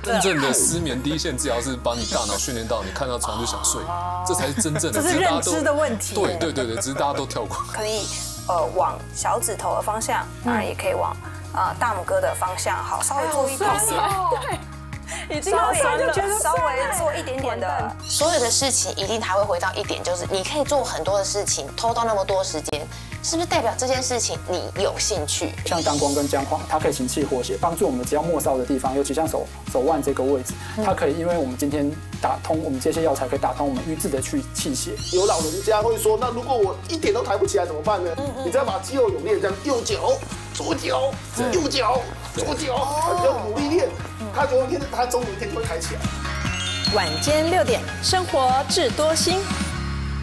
真正的失眠第一线治疗是把你大脑训练到你看到床就想睡，这才是真正的。 这是认知的问题。 对，只是大家都跳过。 可以往小指头的方向，当然也可以往大拇哥的方向，好，稍微做一点点。 对，已经好酸了， 稍微做一点点的。 所有的事情一定还会回到一点，就是你可以做很多的事情，拖到那么多时间，是不是代表这件事情你有兴趣？ 像当光跟姜黄，它可以行气活血，帮助我们只要末梢的地方，尤其像手腕这个位置，它可以因为我们今天打通我们这些药材，可以打通我们瘀滞的气血。 有老人家会说，那如果我一点都抬不起来怎么办呢？你只要把肌肉有练，这样右脚、左脚、右脚、左脚，你就努力练，他终有一天就会抬起来。 晚间6点，生活智多星。